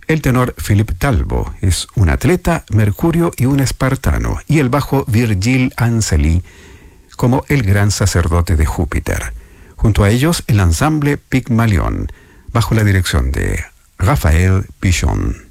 El tenor Philip Talbot es un atleta, Mercurio y un espartano, y el bajo Virgil Anseli como el gran sacerdote de Júpiter. Junto a ellos, el ensamble Pygmalion, bajo la dirección de Raphael Pichon.